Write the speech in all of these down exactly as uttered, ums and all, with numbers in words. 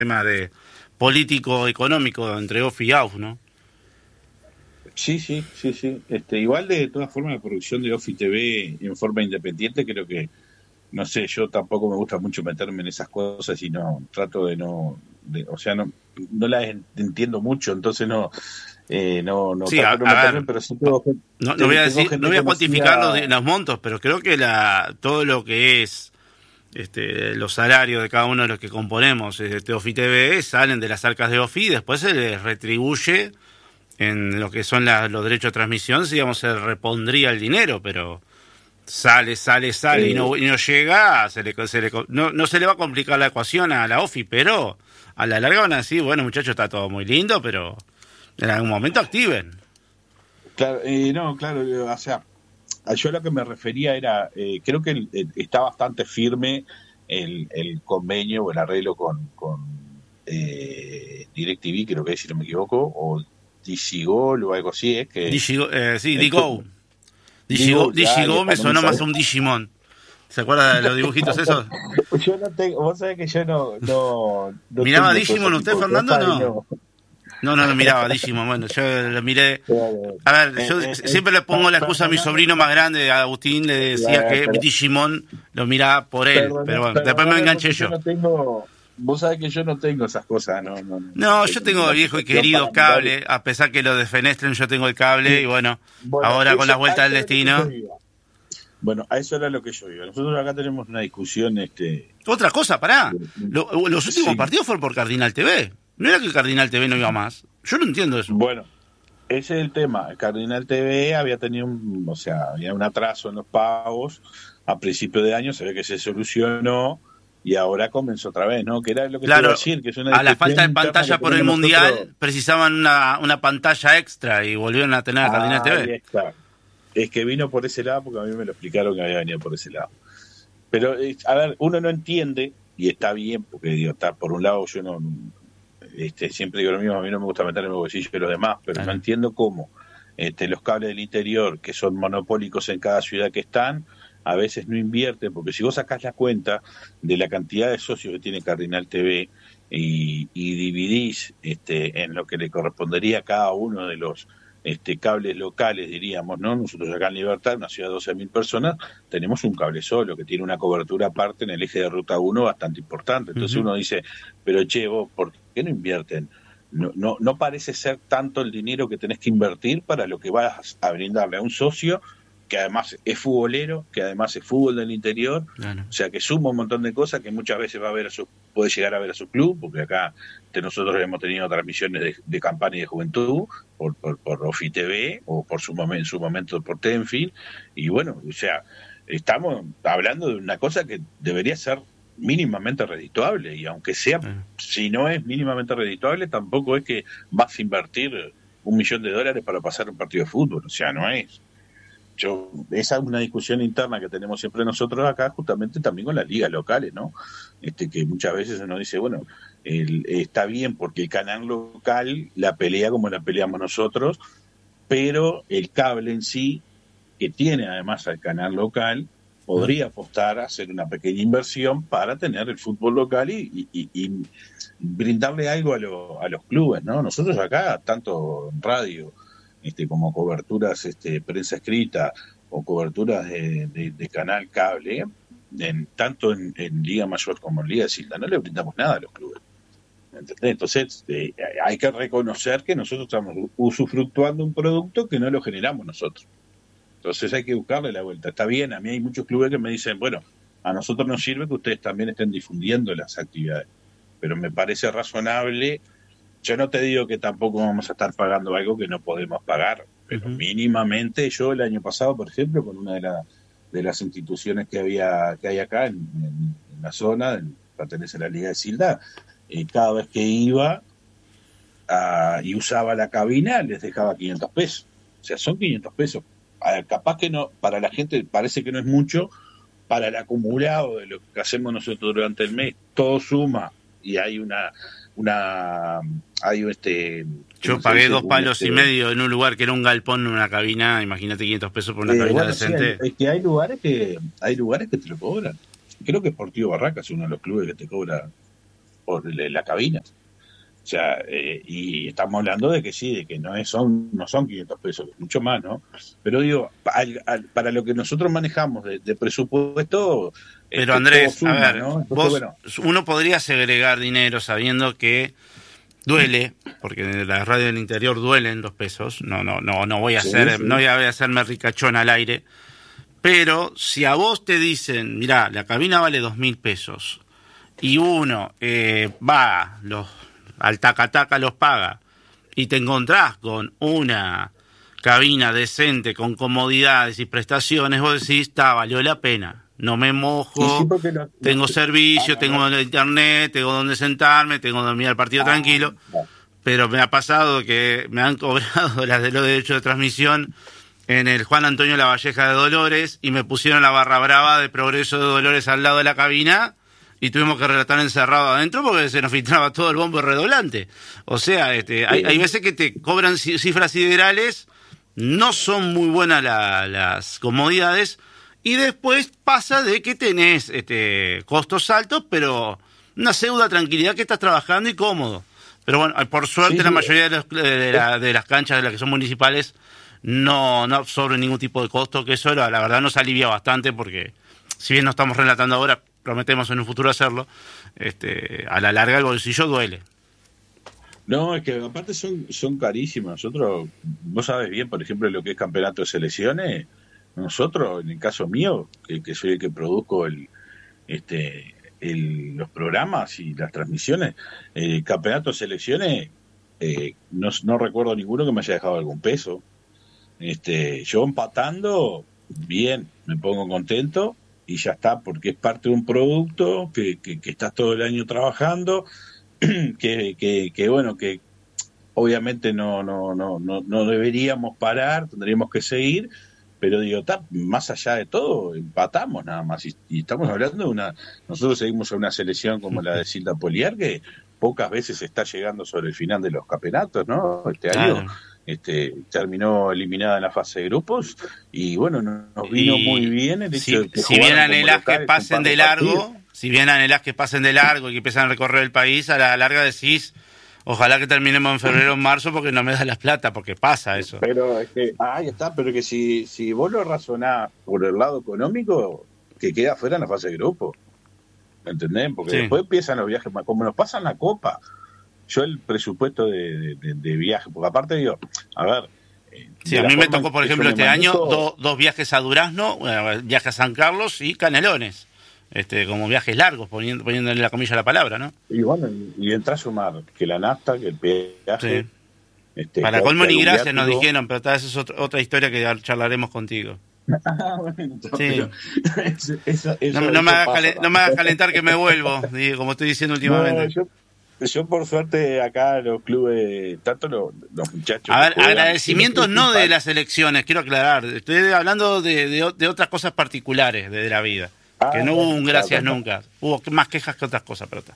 tema de político económico entre O F I y A U F, ¿no? Sí, sí, sí, sí. Este, igual de todas formas la producción de O F I T V en forma independiente creo que, no sé, yo tampoco me gusta mucho meterme en esas cosas y no, trato de no, de, o sea, no, no las entiendo mucho, entonces no, eh, no, no Sí, a, trato de no a meterme, ver, pero sí tengo, no, no voy a tengo decir, no gente voy a cuantificar los, conocida. los montos, pero creo que la todo lo que es este, los salarios de cada uno de los que componemos este, O F I T V salen de las arcas de O F I y después se les retribuye en lo que son la, los derechos de transmisión, si digamos se repondría el dinero, pero sale, sale, sale y Eh, no, y no llega, se le, se le, no, no se le va a complicar la ecuación a la O F I, pero a la larga van a decir, bueno muchachos, está todo muy lindo, pero en algún momento activen. claro, eh, no, claro, eh, o sea, yo a lo que me refería era, eh, creo que el, el, está bastante firme el, el convenio o el arreglo con, con eh, DirecTV, creo que es, si no me equivoco, o Digigol o algo así, es que Digigo, eh, sí, el, Digo. Digigo, digo, ya, ya Digigo está, me no me sonó más sale. a un Digimon. ¿Se acuerda de los dibujitos esos? Yo no tengo, vos sabés que yo no, no, no ¿Miraba tengo todo ese Digimon usted, tipo de Fernando? cosas y No. no. No, no lo miraba Digimon. Bueno, yo lo miré. Claro, A ver, eh, yo eh, eh, siempre le pongo la excusa a mi perdóname, sobrino más grande, a Agustín, le decía eh, que pero, Digimon lo miraba por él. Pero perdona- bueno, después me perdóname enganché porque yo yo. no tengo, vos sabés que yo no tengo esas cosas, no, no, no, no No, yo tengo tengo ninguna el viejo y aplicación querido para mirar. cable, a pesar que lo defenestren, yo tengo el cable y Y, bueno, bueno, ahora con eso, la a vuelta del eso era lo que yo destino. iba. Bueno, a eso era lo que yo iba. Nosotros acá tenemos una discusión, este, Otra cosa, pará. Lo- los últimos sí, partidos fueron por Cardinal T V. No era que Cardinal T V no iba más. Yo no entiendo eso. bueno, ese es el tema. El Cardinal T V había tenido un, o sea, había un atraso en los pagos a principio de año, se ve que se solucionó y ahora comenzó otra vez, ¿no? Que era lo que te iba a Claro, decir, que es una a la discusión falta de interna que pantalla por el tenemos nosotros. Mundial, precisaban una, una pantalla extra y volvieron a tener a Cardinal Ahí T V. está. Es que vino por ese lado porque a mí me lo explicaron que había venido por ese lado. Pero, eh, a ver, uno no entiende, y está bien, porque digo, está, por un lado yo no, este, siempre digo lo mismo, a mí no me gusta meter en el bolsillo de los demás, pero Claro. no entiendo cómo este, los cables del interior, que son monopólicos en cada ciudad que están, a veces no invierten, porque si vos sacás la cuenta de la cantidad de socios que tiene Cardinal T V y, y dividís este, en lo que le correspondería a cada uno de los este, cables locales, diríamos, ¿no? Nosotros acá en Libertad, una ciudad de doce mil personas, tenemos un cable solo que tiene una cobertura aparte en el eje de Ruta uno bastante importante. Entonces Uh-huh. uno dice, pero che, vos, ¿por qué no invierten? No, no, no parece ser tanto el dinero que tenés que invertir para lo que vas a brindarle a un socio que además es futbolero, que además es fútbol del interior, Claro. o sea que suma un montón de cosas que muchas veces va a ver a su, puede llegar a ver a su club, porque acá de nosotros hemos tenido transmisiones de, de campaña y de juventud por, por, por O F I T V o por su momento, en su momento por Tenfield, y bueno, o sea, estamos hablando de una cosa que debería ser mínimamente redituable, y aunque sea, Claro. si no es mínimamente redituable, tampoco es que vas a invertir un millón de dólares para pasar un partido de fútbol, o sea, no es. Yo, esa es una discusión interna que tenemos siempre nosotros acá, justamente también con las ligas locales, ¿no? Este, que muchas veces uno dice, bueno, el, está bien porque el canal local la pelea como la peleamos nosotros, pero el cable en sí, que tiene además al canal local, podría apostar a hacer una pequeña inversión para tener el fútbol local y, y, y brindarle algo a, lo, a los clubes, ¿no? Nosotros acá, tanto en radio, Este, como coberturas, este, prensa escrita o coberturas de, de, de canal cable, en, tanto en, en Liga Mayor como en Liga de Silda, no le brindamos nada a los clubes. ¿Entendés? Entonces, eh, hay que reconocer que nosotros estamos usufructuando un producto que no lo generamos nosotros. Entonces hay que buscarle la vuelta. Está bien, a mí hay muchos clubes que me dicen, bueno, a nosotros nos sirve que ustedes también estén difundiendo las actividades, pero me parece razonable. Yo no te digo que tampoco vamos a estar pagando algo que no podemos pagar, pero Uh-huh. mínimamente yo el año pasado, por ejemplo, con una de, la, de las instituciones que había que hay acá en, en, en la zona, en, pertenece a la Liga de Silda, eh, cada vez que iba a, y usaba la cabina les dejaba quinientos pesos. O sea, son quinientos pesos. A, capaz que no, para la gente parece que no es mucho, para el acumulado de lo que hacemos nosotros durante el mes, todo suma y hay una... una hay este Yo pagué dos palos este... y medio en un lugar que era un galpón en una cabina, imagínate quinientos pesos por una eh, cabina bueno, decente. Sí, hay, es que hay lugares que hay lugares que te lo cobran. Creo que Sportivo Barracas es uno de los clubes que te cobra por la cabina. O sea, eh, y estamos hablando de que sí, de que no es, son no son quinientos pesos, mucho más, ¿no? Pero digo, al, al, para lo que nosotros manejamos de, de presupuesto... Pero este, Andrés, suma, a ver, ¿no? Entonces, vos, bueno, uno podría segregar dinero sabiendo que duele, porque en la radio del interior duelen los pesos, no no no no voy a hacer, sí, sí. no voy a hacerme ricachón al aire, pero si a vos te dicen, mirá, la cabina vale dos mil pesos, y uno eh, va, los al taca-taca los paga, y te encontrás con una cabina decente, con comodidades y prestaciones, vos decís, está, valió la pena. No me mojo, sí, no, tengo no, servicio, ah, tengo no. internet, tengo donde sentarme, tengo donde mirar el partido ah, tranquilo, no. Pero me ha pasado que me han cobrado las de los derechos de transmisión en el Juan Antonio Lavalleja de Dolores y me pusieron la barra brava de Progreso de Dolores al lado de la cabina y tuvimos que relatar encerrado adentro porque se nos filtraba todo el bombo redoblante. O sea, este, hay, hay veces que te cobran cifras siderales, no son muy buenas la, las comodidades. Y después pasa de que tenés este, costos altos, pero una pseudo tranquilidad que estás trabajando y cómodo. Pero bueno, por suerte sí, la mayoría de, los, de, la, de las canchas de las que son municipales no, no absorben ningún tipo de costo, que eso la, la verdad nos alivia bastante porque si bien no estamos relatando ahora, prometemos en un futuro hacerlo, este, a la larga el bolsillo duele. No, es que aparte son, son carísimas. Nosotros, vos sabés bien, por ejemplo, lo que es campeonato de selecciones. Nosotros, en el caso mío, que, que soy el que produzco el, este, el, los programas y las transmisiones, el campeonato de selecciones, eh, no, no recuerdo ninguno que me haya dejado algún peso. Este, yo empatando, bien, me pongo contento y ya está, porque es parte de un producto que, que, que estás todo el año trabajando, que, que, que bueno, que obviamente no, no, no, no, no deberíamos parar, tendríamos que seguir. Pero digo, está, más allá de todo, empatamos nada más. Y, y estamos hablando de una... Nosotros seguimos a una selección como la de Silda Poliar, que pocas veces está llegando sobre el final de los campeonatos, ¿no? Este año claro. este, terminó eliminada en la fase de grupos. Y bueno, nos vino y muy bien el hecho si, de que si bien anhelás que pasen de largo, si bien anhelás que pasen de largo y que empiezan a recorrer el país, a la larga decís... Ojalá que terminemos en febrero o en marzo porque no me da las plata, porque pasa eso. Pero es que, ahí está, pero que si, si vos lo razonás por el lado económico, que queda fuera en la fase de grupo. ¿Entendés? Porque sí. Después empiezan los viajes, como nos pasan la Copa. Yo el presupuesto de, de, de viaje, porque aparte digo, a ver... Sí, a mí me tocó, por ejemplo, este año do, dos viajes a Durazno, bueno, viaje a San Carlos y Canelones. Este, como viajes largos, poniendo, poniéndole la comilla a la palabra, ¿no? Y bueno, y entra a sumar que la nafta, que el peaje... Sí. Este, Para colmo ni gracias nos dijeron, pero tal vez es otra, otra historia que charlaremos contigo. bueno, entonces, sí. eso, eso, no, no, me hagas calen, no me hagas calentar que me vuelvo, como estoy diciendo últimamente. No, yo, yo por suerte acá los clubes, tanto los, los muchachos... A ver, juegan, agradecimientos no de las elecciones, quiero aclarar, estoy hablando de, de, de otras cosas particulares de, de la vida. Que ah, no hubo un gracias claro, nunca. Hubo más quejas que otras cosas, pero está.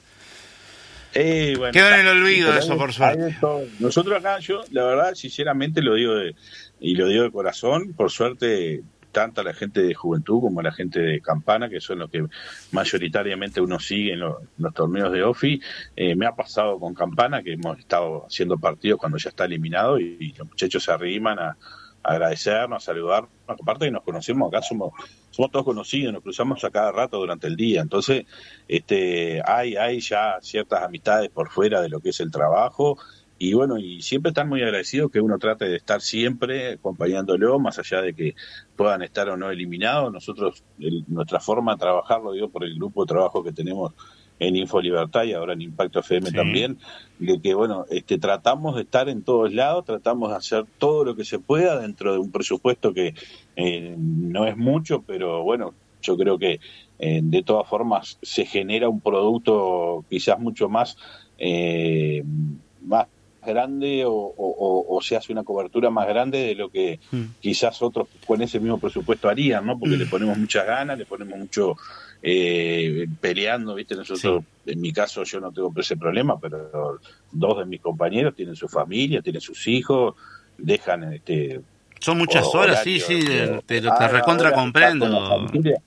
Eh, bueno, Quedó en el olvido eso, hay, por suerte. Nosotros acá, yo, la verdad, sinceramente lo digo de, y lo digo de corazón, por suerte, tanto la gente de Juventud como la gente de Campana, que son los que mayoritariamente uno sigue en los, en los torneos de OFI, eh, me ha pasado con Campana, que hemos estado haciendo partidos cuando ya está eliminado y, y los muchachos se arriman a agradecernos, a saludarnos, aparte que nos conocemos acá, somos somos todos conocidos, nos cruzamos a cada rato durante el día, entonces este hay hay ya ciertas amistades por fuera de lo que es el trabajo, y bueno, y siempre están muy agradecidos que uno trate de estar siempre acompañándolo, más allá de que puedan estar o no eliminados. Nosotros, el, nuestra forma de trabajar, lo digo por el grupo de trabajo que tenemos en Info Libertad y ahora en Impacto F M sí. también, de que bueno, este tratamos de estar en todos lados, tratamos de hacer todo lo que se pueda dentro de un presupuesto que eh, no es mucho, pero bueno, yo creo que eh, de todas formas se genera un producto quizás mucho más eh, más grande o, o, o se hace una cobertura más grande de lo que mm. quizás otros con ese mismo presupuesto harían, ¿no? Porque mm. le ponemos muchas ganas, le ponemos mucho eh, peleando, ¿viste? Nosotros, sí. En mi caso, yo no tengo ese problema, pero dos de mis compañeros tienen su familia, tienen sus hijos, dejan este son muchas horas, sí, sí, te, te, te recontra comprendo.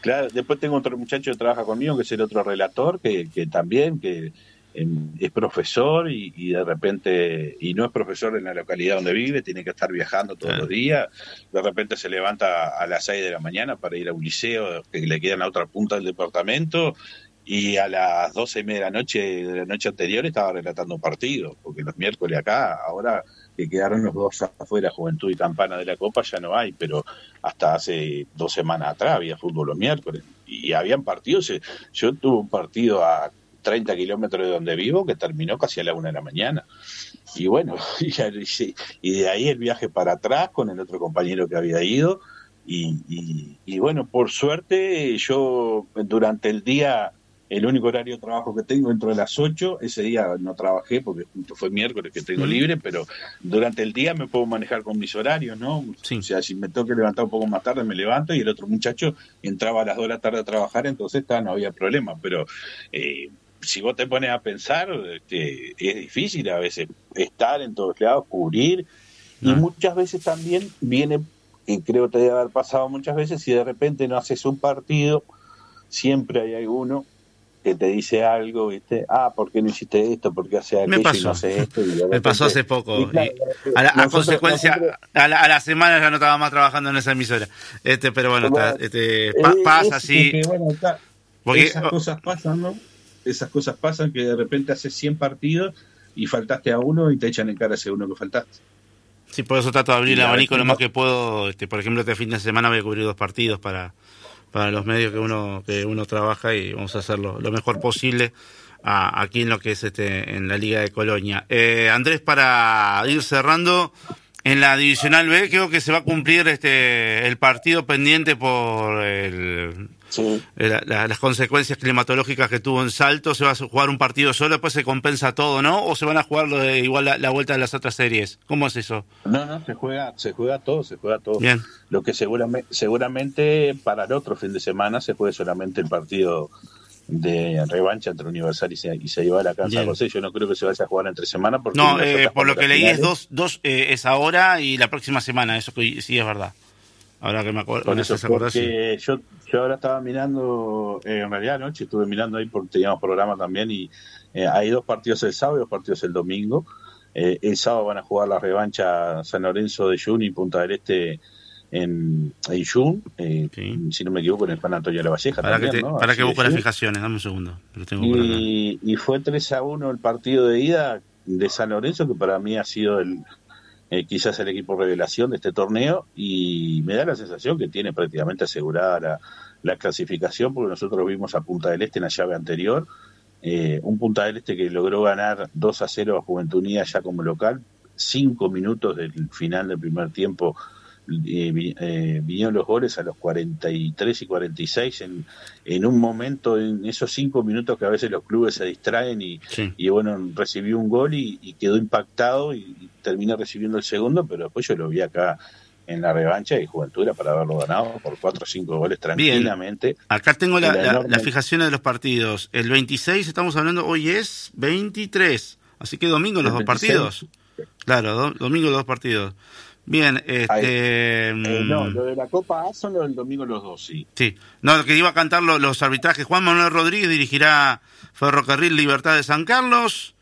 Claro, después tengo otro muchacho que trabaja conmigo, que es el otro relator, que, que también, que eh, es profesor y, y de repente, y no es profesor en la localidad donde vive, tiene que estar viajando todos Claro. los días, de repente se levanta a las seis de la mañana para ir a un liceo que le queda en la otra punta del departamento, y a las doce y media de la noche de la noche anterior estaba relatando un partido, porque los miércoles acá, ahora que quedaron los dos afuera, Juventud y Campana de la Copa, ya no hay, pero hasta hace dos semanas atrás había fútbol los miércoles, y habían partidos, yo tuve un partido a treinta kilómetros de donde vivo que terminó casi a la una de la mañana, y bueno, y, y de ahí el viaje para atrás con el otro compañero que había ido, y, y, y bueno, por suerte yo durante el día, el único horario de trabajo que tengo dentro de las ocho, ese día no trabajé porque justo fue miércoles que tengo Mm. libre, pero durante el día me puedo manejar con mis horarios, ¿no? Sí. O sea, si me tengo que levantar un poco más tarde, me levanto, y el otro muchacho entraba a las dos de la tarde a trabajar, entonces ta, no había problema, pero eh, si vos te pones a pensar, este, es difícil a veces estar en todos lados, cubrir, y No. muchas veces también viene, y creo que te debe haber pasado muchas veces, si de repente no haces un partido, siempre hay alguno que te dice algo, ¿viste? Ah, ¿por qué no hiciste esto? ¿Por qué haces aquello Me pasó. y no haces esto? Y de Me repente- pasó hace poco. Y claro, y a, la, a nosotros- consecuencia, nosotros- a, la, a la semana ya no estaba más trabajando en esa emisora. Este, pero bueno, Bueno, está, este, pa- eh, pasa es así. que, bueno, está- Porque, esas cosas pasan, ¿no? Esas cosas pasan, que de repente haces cien partidos y faltaste a uno y te echan en cara ese uno que faltaste. sí, por eso trato de abrir Y el a abanico ver, lo más no- que puedo. Este, por ejemplo, este fin de semana voy a cubrir dos partidos para, para los medios que uno que uno trabaja, y vamos a hacerlo lo mejor posible a, aquí en lo que es este en la Liga de Colonia. Eh, Andrés, para ir cerrando, en la Divisional B creo que se va a cumplir este el partido pendiente por el Sí. La, la, las consecuencias climatológicas que tuvo en Salto. ¿Se va a jugar un partido solo, después se compensa todo, no? ¿O se van a jugar lo de, igual la, la vuelta de las otras series? ¿Cómo es eso? No, no, se juega, se juega todo, se juega todo. Bien. Lo que seguramente, seguramente para el otro fin de semana se juegue solamente el partido de revancha entre Universal y se, y se lleva a la Kansas Bien. José. Yo no creo que se vaya a jugar entre semana porque No, Universal eh, está por lo jugando que las leí es finales. dos, dos eh, es ahora y la próxima semana. Eso que sí es verdad. Ahora que me acuerdo, Por me eso, haces acordar, sí. porque yo, yo ahora estaba mirando, eh, en realidad anoche estuve mirando ahí porque teníamos programa también, y eh, hay dos partidos el sábado y dos partidos el domingo. Eh, el sábado van a jugar la revancha San Lorenzo de Jun y Punta del Este en, en Jun, eh, Sí. si no me equivoco, en el Juan Antonio de la Valleja Para que, también, te, ¿no? para Así que de busque las Jun. fijaciones, dame un segundo. Lo tengo por acá. Y, y fue tres a uno el partido de ida de San Lorenzo, que para mí ha sido el eh, quizás el equipo revelación de este torneo, y me da la sensación que tiene prácticamente asegurada la, la clasificación, porque nosotros vimos a Punta del Este en la llave anterior, eh, un Punta del Este que logró ganar dos a cero a Juventud Unida ya como local, cinco minutos del final del primer tiempo. Eh, vi- eh, vinieron los goles a los cuarenta y tres y cuarenta y seis en, en un momento, en esos cinco minutos que a veces los clubes se distraen, y, Sí. y bueno, recibió un gol y, y quedó impactado, y, y terminó recibiendo el segundo, pero después yo lo vi acá en la revancha y Juventud era para haberlo ganado por cuatro o cinco goles tranquilamente. Acá tengo la, Y la la, enorme- las fijaciones de los partidos. El veintiséis, estamos hablando, hoy es veintitrés. Así que domingo los El dos veintiséis. partidos. Claro, do- domingo los dos partidos. Bien, este... Eh, no, mm, lo de la Copa A son los del domingo los dos, sí. sí. No, lo que iba a cantar lo- los arbitrajes. Juan Manuel Rodríguez dirigirá Ferrocarril Libertad de San Carlos.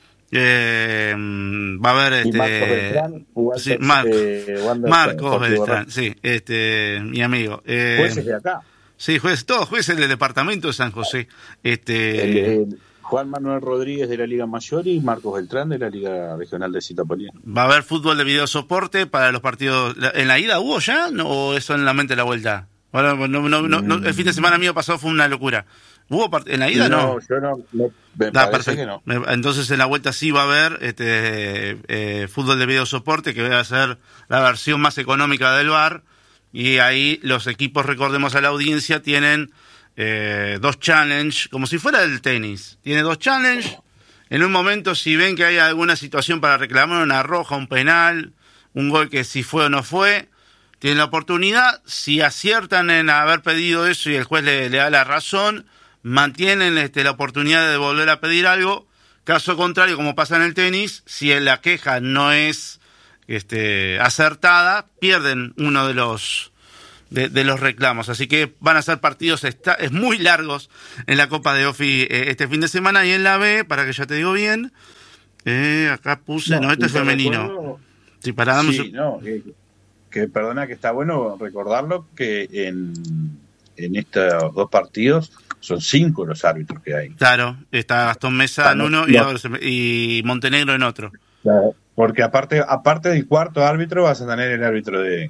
Eh, mm, va a haber Y Marcos este... Beltrán, Wander- sí, Marcos, eh, Wander- Marcos Deportivo Beltrán, sí, este, mi amigo. Eh, Jueces de acá. sí, juez, todos jueces del departamento de San José. Este, El, el Juan Manuel Rodríguez de la Liga Mayor y Marcos Beltrán de la Liga Regional de Citapolía. Va a haber fútbol de videosoporte para los partidos. ¿La- ¿En la ida hubo ya no, o es solamente la vuelta? Ahora, no, no, no, no, el fin de semana mío pasado fue una locura. ¿Hubo part- en la ida? No. yo no, no me Ah, parece perfecto. que no. Me- Entonces en la vuelta sí va a haber este eh, fútbol de videosoporte, que va a ser la versión más económica del V A R, y ahí los equipos, recordemos a la audiencia, tienen eh, dos challenge, como si fuera el tenis. Tiene dos challenge. En un momento, si ven que hay alguna situación para reclamar una roja, un penal, un gol que si fue o no fue, tienen la oportunidad. Si aciertan en haber pedido eso y el juez le, le da la razón, mantienen este, la oportunidad de volver a pedir algo. Caso contrario, como pasa en el tenis, si la queja no es este, acertada, pierden uno de los de, de los reclamos. Así que van a ser partidos está, es muy largos en la Copa de Ofi eh, este fin de semana. Y en la B, para que ya te digo bien, eh, acá puse, no, no este es femenino. Recuerdo, sí, para darnos... sí, no, eh, que perdona que está bueno recordarlo que en, en estos dos partidos son cinco los árbitros que hay. Claro, está Gastón Mesa ah, en uno no, no. y, y Montenegro en otro. Claro, porque aparte aparte del cuarto árbitro vas a tener el árbitro de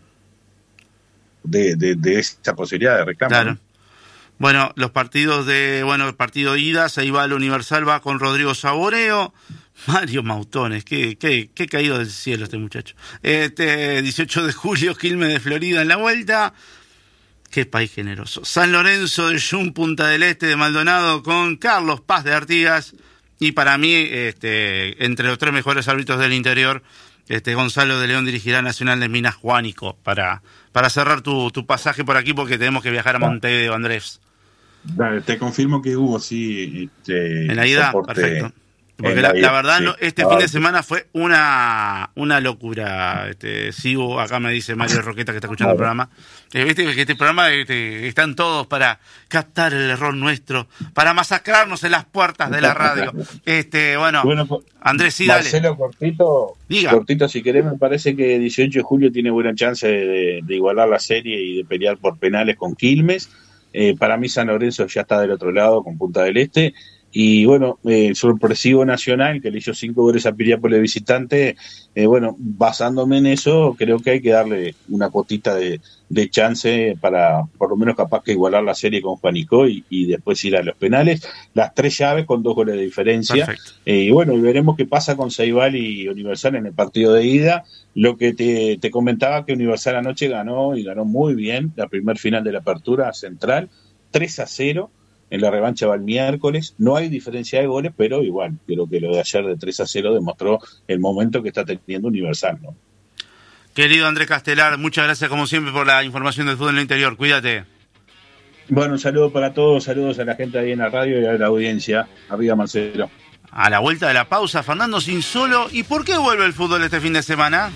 de, de, de esa posibilidad de reclamo. Claro. Bueno, los partidos de, bueno, el partido de idas, ahí va el Universal, va con Rodrigo Saboreo, Mario Mautones, qué, qué, qué caído del cielo este muchacho. Este dieciocho de julio, Quilmes de Florida en la vuelta. Qué país generoso. San Lorenzo de Jun, Punta del Este de Maldonado con Carlos Paz de Artigas. Y para mí, este, entre los tres mejores árbitros del interior, este Gonzalo de León dirigirá Nacional de Minas Juánico para, para cerrar tu, tu pasaje por aquí porque tenemos que viajar a Montevideo, Andrés. Dale, te confirmo que hubo, sí. Este, en la ida, perfecto. Porque la, la verdad, sí. este ah, fin de semana fue una una locura. Este, sigo, acá me dice Mario Roqueta que está escuchando ah, el programa. Eh, Viste que este programa este, están todos para captar el error nuestro, para masacrarnos en las puertas de la radio. Este, bueno, bueno Andrés, sí, dale. Marcelo, cortito, Diga. cortito, si querés, me parece que dieciocho de julio tiene buena chance de, de igualar la serie y de pelear por penales con Quilmes. Eh, para mí San Lorenzo ya está del otro lado con Punta del Este. Y bueno, eh, sorpresivo Nacional, que le hizo cinco goles a Piriápolis visitante, eh, bueno, basándome en eso, creo que hay que darle una cotita de, de chance para, por lo menos capaz que igualar la serie con Juanico y, y después ir a los penales. Las tres llaves con dos goles de diferencia. Eh, y bueno, veremos qué pasa con Ceibal y Universal en el partido de ida. Lo que te, te comentaba que Universal anoche ganó y ganó muy bien la primer final de la apertura central, tres a cero. En la revancha va el miércoles, no hay diferencia de goles, pero igual, creo que lo de ayer de tres a cero demostró el momento que está teniendo Universal, ¿no? Querido Andrés Castelar, muchas gracias como siempre por la información del fútbol en el interior, cuídate. Bueno, un saludo para todos, saludos a la gente ahí en la radio y a la audiencia. Arriba Marcelo. A la vuelta de la pausa, Fernando Sinsolo, ¿y por qué vuelve el fútbol este fin de semana?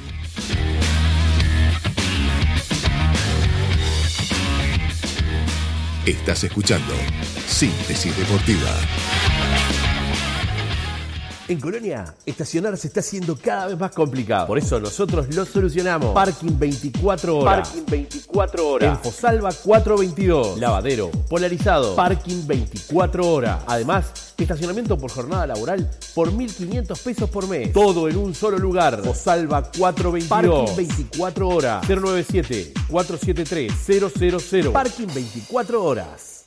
Estás escuchando Síntesis Deportiva. En Colonia, estacionar se está haciendo cada vez más complicado. Por eso nosotros lo solucionamos. Parking veinticuatro horas. Parking veinticuatro horas. En Fosalva cuatrocientos veintidós. Lavadero, polarizado. Parking veinticuatro horas. Además, estacionamiento por jornada laboral por mil quinientos pesos por mes. Todo en un solo lugar. Fosalva cuatrocientos veintidós. Parking veinticuatro horas. cero nueve siete, cuatro siete tres, cero cero cero. Parking veinticuatro horas.